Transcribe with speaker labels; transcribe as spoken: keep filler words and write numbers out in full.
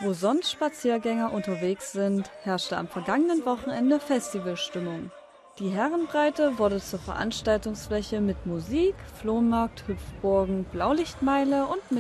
Speaker 1: Wo sonst Spaziergänger unterwegs sind, herrschte am vergangenen Wochenende Festivalstimmung. Die Herrenbreite wurde zur Veranstaltungsfläche mit Musik, Flohmarkt, Hüpfburgen, Blaulichtmeile und